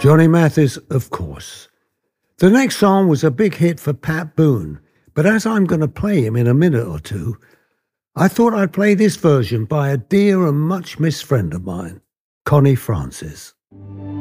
Johnny Mathis, of course. The next song was a big hit for Pat Boone, but as I'm going to play him in a minute or two, I thought I'd play this version by a dear and much missed friend of mine, Connie Francis.